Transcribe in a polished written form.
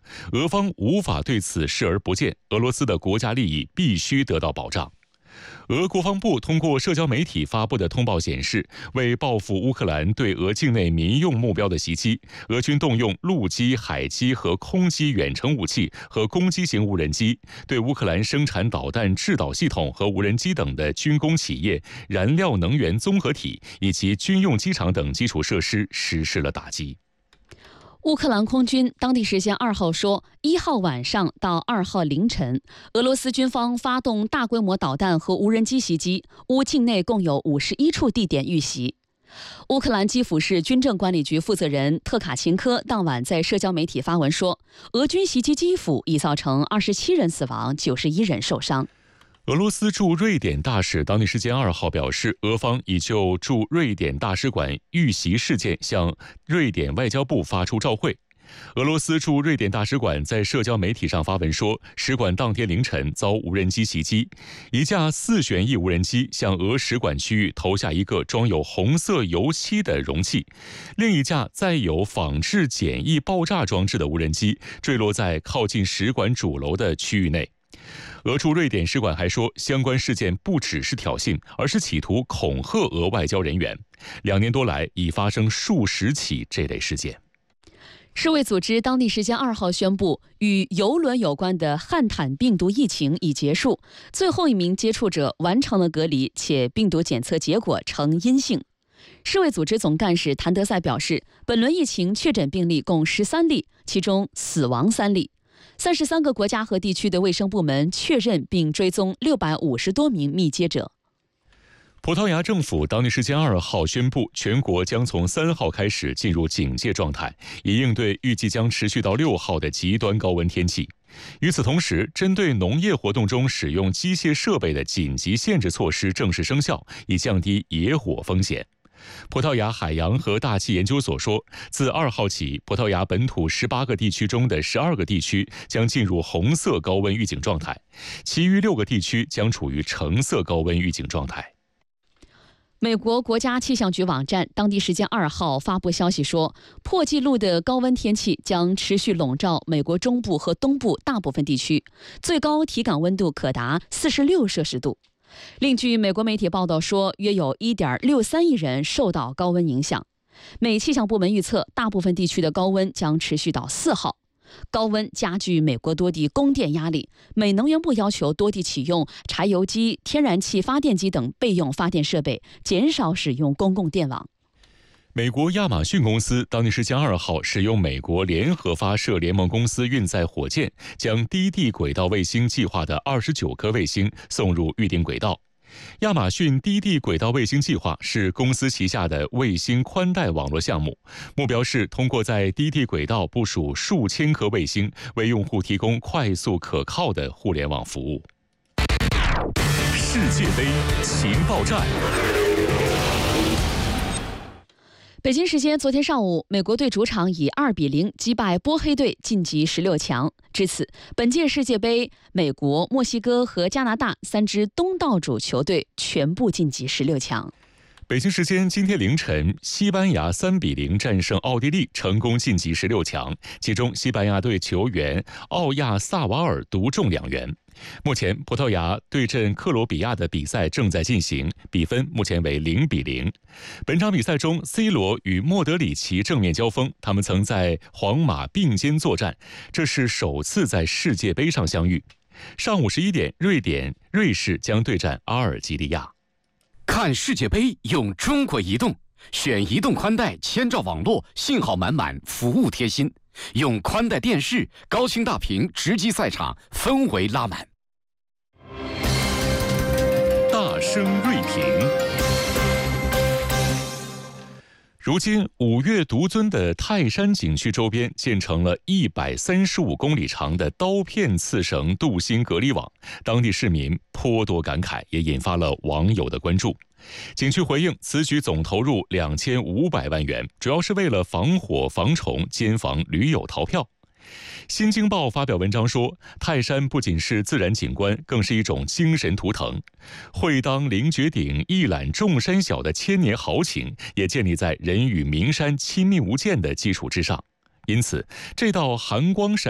俄方无法对此视而不见，俄罗斯的国家利益必须得到保障。俄国防部通过社交媒体发布的通报显示，为报复乌克兰对俄境内民用目标的袭击，俄军动用陆基、海基和空基远程武器和攻击型无人机，对乌克兰生产导弹制导系统和无人机等的军工企业、燃料能源综合体以及军用机场等基础设施实施了打击。 乌克兰空军当地时间2号说，1号晚上到2号凌晨，俄罗斯军方发动大规模导弹和无人机袭击，乌境内共有51处地点遇袭。乌克兰基辅市军政管理局负责人特卡琴科当晚在社交媒体发文说，俄军袭击基辅已造成27人死亡，91人受伤。 俄罗斯驻瑞典大使当地时间2号表示，俄方已就驻瑞典大使馆遇袭事件向瑞典外交部发出照会。俄罗斯驻瑞典大使馆在社交媒体上发文说，使馆当天凌晨遭无人机袭击，一架4旋翼无人机向俄使馆区域投下一个装有红色油漆的容器，另一架载有仿制简易爆炸装置的无人机坠落在靠近使馆主楼的区域内。俄驻瑞典使馆还说，相关事件不只是挑衅，而是企图恐吓俄外交人员。2年多来，已发生数十起这类事件。 世卫组织当地时间2号宣布，与邮轮有关的汉坦病毒疫情已结束，最后一名接触者完成了隔离，且病毒检测结果呈阴性。世卫组织总干事谭德赛表示，本轮疫情确诊病例共13例，其中死亡3例。33个国家和地区的卫生部门确认并追踪650多名密接者。 葡萄牙政府当地时间2号宣布，全国将从3号开始进入警戒状态，以应对预计将持续到6号的极端高温天气。与此同时，针对农业活动中使用机械设备的紧急限制措施正式生效，以降低野火风险。葡萄牙海洋和大气研究所说，自2号起，葡萄牙本土18个地区中的12个地区将进入红色高温预警状态，其余6个地区将处于橙色高温预警状态。 美国国家气象局网站当地时间2号发布消息说，破纪录的高温天气将持续笼罩美国中部和东部大部分地区，最高体感温度可达46摄氏度。另据美国媒体报道说，约有 1.63 亿人受到高温影响。美气象部门预测，大部分地区的高温将持续到4号。高温加剧美国多地供电压力，美能源部要求多地启用柴油机、天然气发电机等备用发电设备，减少使用公共电网。 美国亚马逊公司当地时间2号使用美国联合发射联盟公司运载火箭，将低地轨道卫星计划的29颗卫星送入预定轨道。亚马逊低地轨道卫星计划是公司旗下的卫星宽带网络项目，目标是通过在低地轨道部署数千颗卫星，为用户提供快速可靠的互联网服务。世界杯情报站。 北京时间昨天上午，美国队主场以2-0击败波黑队晋级16强。至此，本届世界杯，美国、墨西哥和加拿大3支东道主球队全部晋级16强。 北京时间今天凌晨，西班牙3-0战胜奥地利，成功晋级16强。其中，西班牙队球员奥亚萨瓦尔独中2元。目前，葡萄牙对阵克罗比亚的比赛正在进行，比分目前为0-0。本场比赛中 ，C 罗与莫德里奇正面交锋，他们曾在皇马并肩作战，这是首次在世界杯上相遇。上午11点，瑞士将对战阿尔及利亚。 看世界杯用中国移动，选移动宽带，千兆网络，信号满满，服务贴心。用宽带电视，高清大屏，直击赛场，氛围拉满。 大声锐评。如今5岳独尊的泰山景区周边建成了135公里长的刀片刺绳镀锌隔离网，当地市民颇多感慨，也引发了网友的关注。景区回应，此举总投入2500万元，主要是为了防火防虫，兼防驴友逃票。新京报发表文章说，泰山不仅是自然景观，更是一种精神图腾。会当凌绝顶，一览众山小的千年豪情，也建立在人与名山亲密无间的基础之上。因此，这道寒光闪